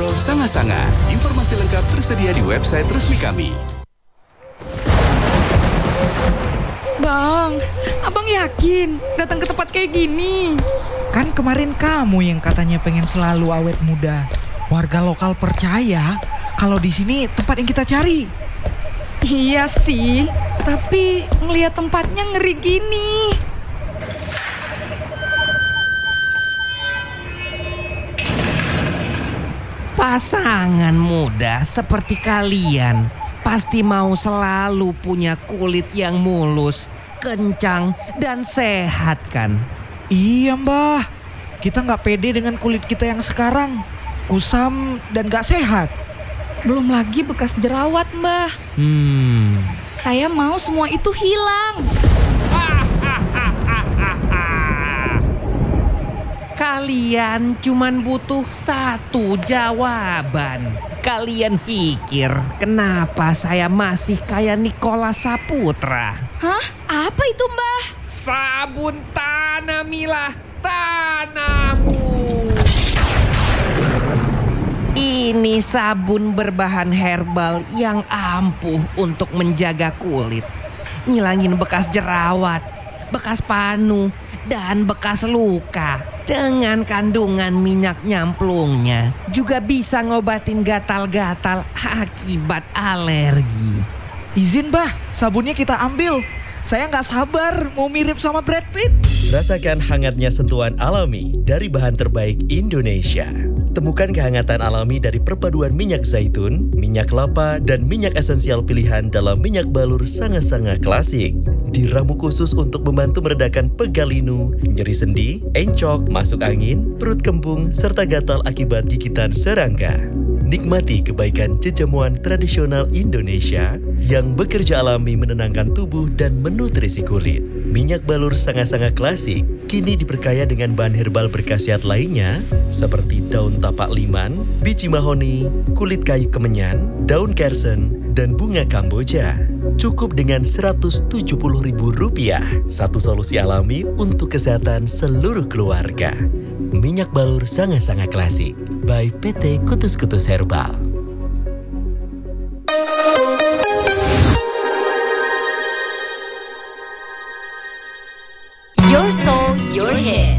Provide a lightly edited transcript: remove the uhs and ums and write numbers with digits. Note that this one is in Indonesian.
Balur Sanga-Sanga. Informasi lengkap tersedia di website resmi kami. Bang, abang yakin datang ke tempat kayak gini? Kan kemarin kamu yang katanya pengen selalu awet muda. Warga lokal percaya kalau di sini tempat yang kita cari. Iya sih, tapi ngelihat tempatnya ngeri gini. Pasangan muda seperti kalian pasti mau selalu punya kulit yang mulus, kencang, dan sehat kan? Iya mbah, kita nggak pede dengan kulit kita yang sekarang. Kusam dan nggak sehat. Belum lagi bekas jerawat, Mbah. Saya mau semua itu hilang. Kalian cuman butuh satu jawaban. Kalian pikir kenapa saya masih kayak Nicholas Saputra? Hah? Apa itu, Mbah? Sabun tanamilah tanahmu. Ini sabun berbahan herbal yang ampuh untuk menjaga kulit. Ngilangin bekas jerawat, bekas panu, dan bekas luka. Dengan kandungan minyak nyamplungnya juga bisa ngobatin gatal-gatal akibat alergi. Izin mbah, sabunnya kita ambil. Saya nggak sabar mau mirip sama Brad Pitt. Rasakan hangatnya sentuhan alami dari bahan terbaik Indonesia. Temukan kehangatan alami dari perpaduan minyak zaitun, minyak kelapa, dan minyak esensial pilihan dalam minyak balur Sanga-Sanga klasik. Diramu khusus untuk membantu meredakan pegal linu, nyeri sendi, encok, masuk angin, perut kembung, serta gatal akibat gigitan serangga. Nikmati kebaikan jejamuan tradisional Indonesia yang bekerja alami menenangkan tubuh dan menutrisi kulit. Minyak balur Sanga-Sanga klasik kini diperkaya dengan bahan herbal berkhasiat lainnya seperti daun tapak liman, biji mahoni, kulit kayu kemenyan, daun kersen, dan bunga kamboja. Cukup dengan Rp170.000. Satu solusi alami untuk kesehatan seluruh keluarga. Minyak balur Sanga-Sanga klasik by PT Kutus-Kutus Herbal. Your soul, your hit.